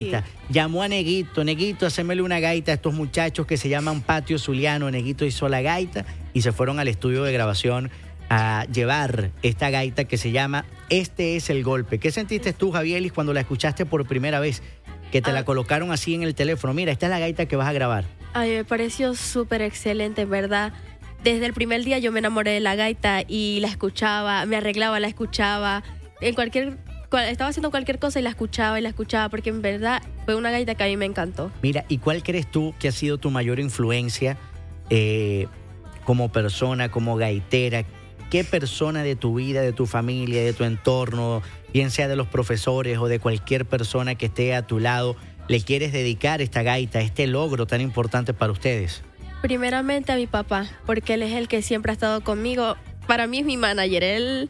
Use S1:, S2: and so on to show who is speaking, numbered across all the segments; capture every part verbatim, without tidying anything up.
S1: gaita. Llamó a Neguito, Neguito, hacémele una gaita a estos muchachos que se llaman Patio Zuliano. Neguito hizo la gaita y se fueron al estudio de grabación a llevar esta gaita que se llama Este es el golpe. ¿Qué sentiste tú, Javielis, cuando la escuchaste por primera vez? Que te ah. la colocaron así en el teléfono. Mira, esta es la gaita que vas a grabar.
S2: Ay, me pareció súper excelente, en verdad. Desde el primer día yo me enamoré de la gaita y la escuchaba, me arreglaba, la escuchaba. En cualquier, estaba haciendo cualquier cosa y la escuchaba y la escuchaba, porque en verdad fue una gaita que a mí me encantó.
S1: Mira, ¿y cuál crees tú que ha sido tu mayor influencia eh, como persona, como gaitera? ¿Qué persona de tu vida, de tu familia, de tu entorno, bien sea de los profesores o de cualquier persona que esté a tu lado, le quieres dedicar esta gaita, este logro tan importante para ustedes?
S2: Primeramente a mi papá, porque él es el que siempre ha estado conmigo. Para mí es mi manager, él.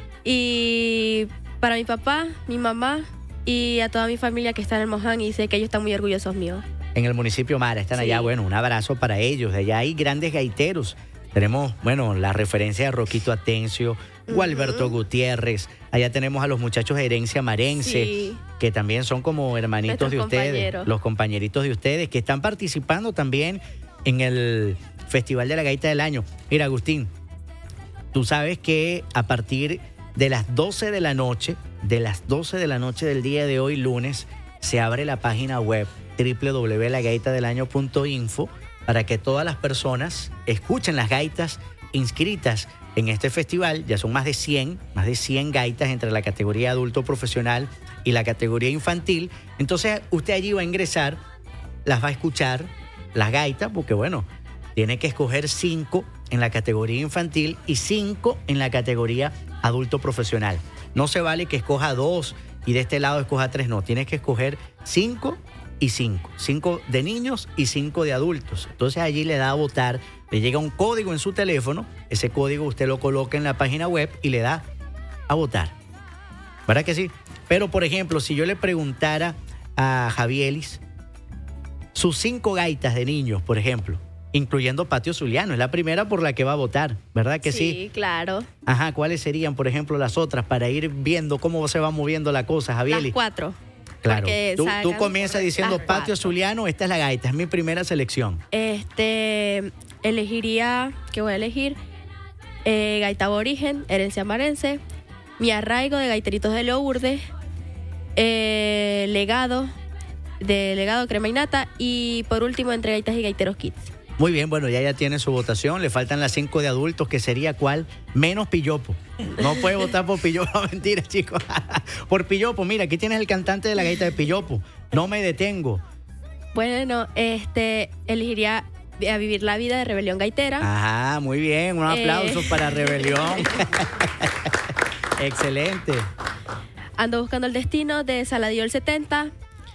S2: Y para mi papá, mi mamá y a toda mi familia que está en el Moján, y sé que ellos están muy orgullosos míos.
S1: En el municipio Mara están sí. allá, bueno, un abrazo para ellos. De allá hay grandes gaiteros. Tenemos, bueno, la referencia de Roquito Atencio, uh-huh. Gualberto Gutiérrez. Allá tenemos a los muchachos de Herencia Marense, sí. que también son como hermanitos Nuestros de ustedes, compañeros. Los compañeritos de ustedes, que están participando también en el Festival de la Gaita del Año. Mira, Agustín, tú sabes que a partir de las doce de la noche, de las doce de la noche del día de hoy, lunes, se abre la página web doble u doble u doble u punto la gaita del año punto info para que todas las personas escuchen las gaitas inscritas en este festival. Ya son más de cien, más de cien gaitas entre la categoría adulto profesional y la categoría infantil. Entonces usted allí va a ingresar, las va a escuchar, las gaitas, porque bueno, tiene que escoger cinco en la categoría infantil y cinco en la categoría adulto profesional. No se vale que escoja dos y de este lado escoja tres, no, tienes que escoger cinco y cinco. Cinco de niños y cinco de adultos. Entonces allí le da a votar, le llega un código en su teléfono, ese código usted lo coloca en la página web y le da a votar. ¿Verdad que sí? Pero, por ejemplo, si yo le preguntara a Javielis sus cinco gaitas de niños, por ejemplo, incluyendo Patio Zuliano, es la primera por la que va a votar, ¿verdad que sí?
S2: Sí, claro.
S1: Ajá, ¿cuáles serían, por ejemplo, las otras para ir viendo cómo se va moviendo la cosa, Javielis?
S2: Las cuatro.
S1: Claro, tú, tú comienzas diciendo Patio Zuliano, esta es la gaita, es mi primera selección.
S2: Este, elegiría, ¿qué voy a elegir? Eh, gaita aborigen, Herencia Marense, Mi Arraigo de Gaiteritos de Lourdes, eh, Legado, de Legado Crema y Nata, y por último Entre Gaitas y Gaiteros Kids.
S1: Muy bien, bueno, ya ya tiene su votación, le faltan las cinco de adultos, que sería ¿cuál? Menos Pillopo. No puede votar por Pillopo, mentira, chicos. Por Pillopo, mira, aquí tienes el cantante de la gaita de Pillopo. No me detengo.
S2: Bueno, este, elegiría A Vivir la Vida de Rebelión Gaitera.
S1: Ajá, muy bien, un aplauso eh... para Rebelión. Excelente.
S2: Ando Buscando el Destino de Saladillo el setenta.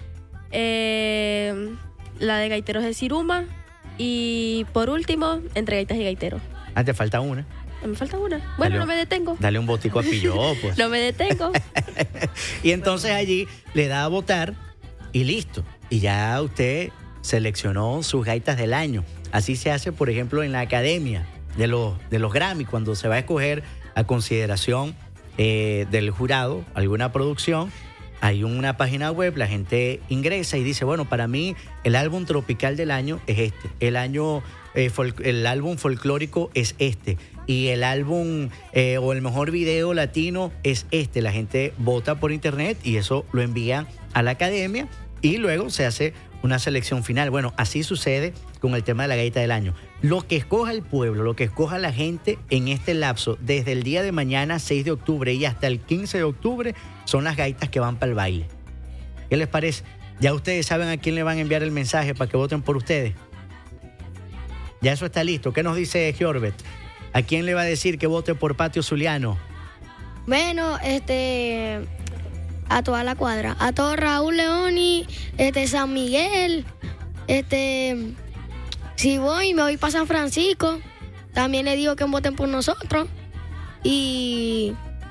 S2: Eh, la de Gaiteros de Siruma. Y por último, Entre Gaitas y Gaiteros.
S1: Ah, te falta una.
S2: Me falta una. Bueno, dale, no me detengo.
S1: Dale un botico a Pillopo. Pues.
S2: No me detengo.
S1: Y entonces allí le da a votar y listo. Y ya usted seleccionó sus gaitas del año. Así se hace, por ejemplo, en la academia de los, de los Grammy, cuando se va a escoger a consideración eh, del jurado alguna producción. Hay una página web, la gente ingresa y dice, bueno, para mí el álbum tropical del año es este, el año eh, fol- el álbum folclórico es este, y el álbum eh, o el mejor video latino es este. La gente vota por internet y eso lo envía a la academia y luego se hace una selección final. Bueno, así sucede con el tema de la gaita del año. Lo que escoja el pueblo, lo que escoja la gente en este lapso, desde el día de mañana, seis de octubre, y hasta el quince de octubre, son las gaitas que van para el baile. ¿Qué les parece? Ya ustedes saben a quién le van a enviar el mensaje para que voten por ustedes. Ya eso está listo. ¿Qué nos dice Giorbert? ¿A quién le va a decir que vote por Patio Zuliano?
S3: Bueno, este... a toda la cuadra. A todo Raúl Leoni, este, San Miguel, este... si voy, me voy para San Francisco. También le digo que voten por nosotros. Y...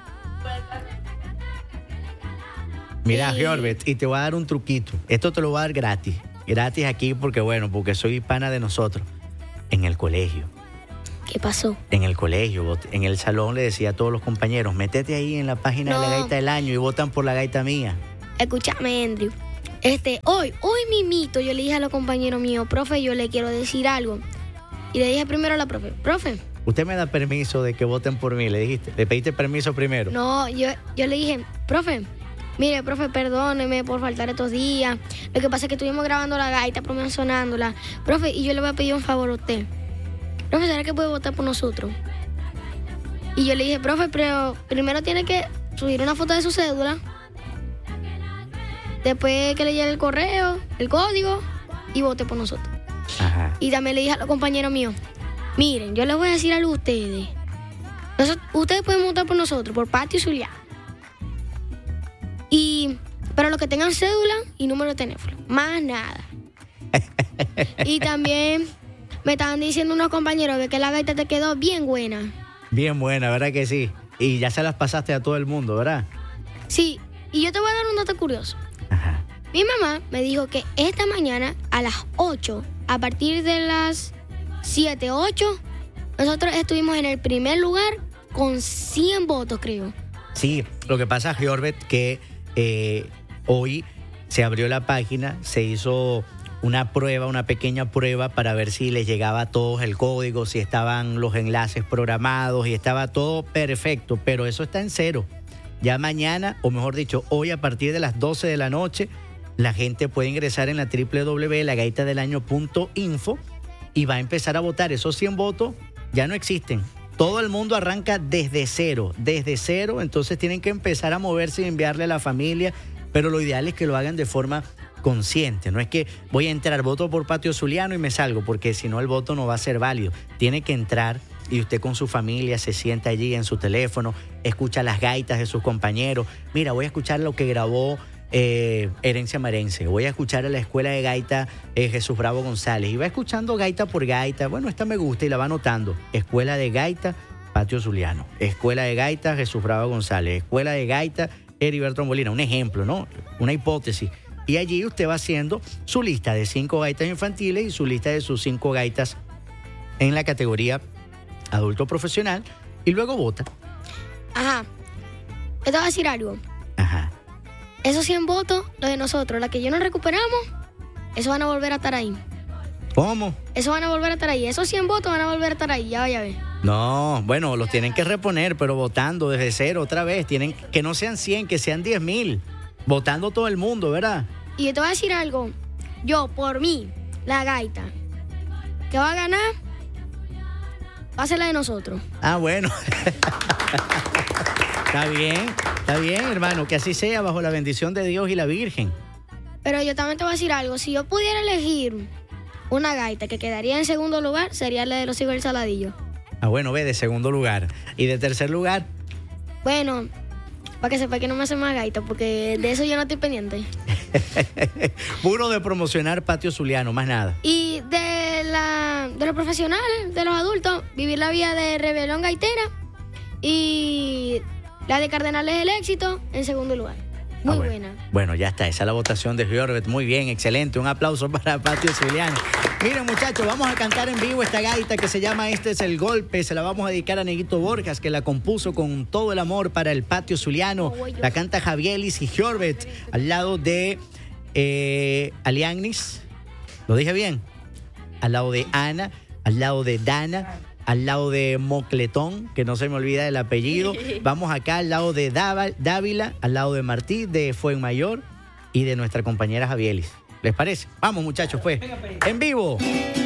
S1: Mira,
S3: y...
S1: Giorbert, y te voy a dar un truquito. Esto te lo voy a dar gratis. Gratis aquí porque, bueno, porque soy pana de nosotros. En el colegio.
S3: ¿Qué pasó?
S1: En el colegio, en el salón le decía a todos los compañeros, métete ahí en la página no. de la gaita del año y votan por la gaita mía.
S3: Escúchame, Andrew. Este, hoy, hoy mimito, yo le dije a los compañeros míos, profe, yo le quiero decir algo. Y le dije primero a la profe, profe.
S1: ¿Usted me da permiso de que voten por mí? ¿Le dijiste? ¿Le pediste permiso primero?
S3: No, yo, yo le dije, profe, mire, profe, perdóneme por faltar estos días. Lo que pasa es que estuvimos grabando la gaita, promocionándola. Profe, y yo le voy a pedir un favor a usted. Profe, ¿será que puede votar por nosotros? Y yo le dije, profe, pero primero tiene que subir una foto de su cédula. Después que le llegue el correo, el código, y vote por nosotros.
S1: Ajá.
S3: Y también le dije a los compañeros míos, miren, yo les voy a decir algo a ustedes. Nosotros, ustedes pueden votar por nosotros, por Patio Zuliano. Y, pero los que tengan cédula y número de teléfono, más nada. Y también me estaban diciendo unos compañeros que la gaita te quedó bien buena.
S1: Bien buena, ¿verdad que sí? Y ya se las pasaste a todo el mundo, ¿verdad?
S3: Sí, y yo te voy a dar un dato curioso.
S1: Ajá.
S3: Mi mamá me dijo que esta mañana a las ocho, a partir de las siete, ocho, nosotros estuvimos en el primer lugar con cien votos, creo.
S1: Sí, lo que pasa, Giorbet, que eh, hoy se abrió la página, se hizo una prueba, una pequeña prueba para ver si les llegaba a todos el código, si estaban los enlaces programados y estaba todo perfecto, pero eso está en cero. Ya mañana, o mejor dicho, hoy a partir de las doce de la noche, la gente puede ingresar en la doble u doble u doble u punto la gaita del año punto info y va a empezar a votar. Esos cien votos ya no existen. Todo el mundo arranca desde cero, desde cero, entonces tienen que empezar a moverse y enviarle a la familia, pero lo ideal es que lo hagan de forma consciente. No es que voy a entrar, voto por Patio Zuliano y me salgo, porque si no el voto no va a ser válido. Tiene que entrar y usted con su familia se sienta allí en su teléfono, escucha las gaitas de sus compañeros. Mira, voy a escuchar lo que grabó eh, Herencia Marense, voy a escuchar a la escuela de gaita eh, Jesús Bravo González, y va escuchando gaita por gaita. Bueno, esta me gusta y la va anotando. Escuela de gaita Patio Zuliano, escuela de gaita Jesús Bravo González, escuela de gaita Heriberto Molina. Un ejemplo, ¿no? Una hipótesis. Y allí usted va haciendo su lista de cinco gaitas infantiles y su lista de sus cinco gaitas en la categoría adulto profesional, y luego vota.
S3: Ajá. Yo te voy a decir algo.
S1: Ajá.
S3: Esos cien votos, los de nosotros, la que yo no recuperamos, esos van a volver a estar ahí.
S1: ¿Cómo?
S3: Esos van a volver a estar ahí. Esos cien votos van a volver a estar ahí. Ya vaya a ver.
S1: No, bueno, los tienen que reponer, pero votando desde cero otra vez. Tienen que no sean cien, que sean diez mil. Votando todo el mundo, ¿verdad?
S3: Y yo te voy a decir algo. Yo, por mí, la gaita que va a ganar va a ser la de nosotros.
S1: Ah, bueno. Está bien, está bien, hermano, que así sea, bajo la bendición de Dios y la Virgen.
S3: Pero yo también te voy a decir algo. Si yo pudiera elegir una gaita que quedaría en segundo lugar, sería la de los hijos del Saladillo.
S1: Ah, bueno, ve, de segundo lugar. ¿Y de tercer lugar?
S3: Bueno, para que sepa que no me hace más gaita, porque de eso yo no estoy pendiente.
S1: Puro de promocionar Patio Zuliano, más nada.
S3: Y de, la, de los profesionales, de los adultos, vivir la vida de Rebelión Gaitera y la de Cardenales del Éxito en segundo lugar. Muy
S1: ah, bueno.
S3: buena.
S1: Bueno, ya está. Esa es la votación de Giorbet. Muy bien, excelente. Un aplauso para Patio Zuliano. Miren, muchachos, vamos a cantar en vivo esta gaita que se llama Este es el Golpe. Se la vamos a dedicar a Neguito Borjas, que la compuso con todo el amor para el Patio Zuliano. La canta Javielis y Giorbet, al lado de eh, Aliagnis. ¿Lo dije bien? Al lado de Ana, al lado de Dana, al lado de Mocletón, que no se me olvida el apellido. Vamos acá al lado de Dávila, al lado de Martí, de Fuenmayor y de nuestra compañera Javielis. ¿Les parece? Vamos, muchachos, pues. En vivo.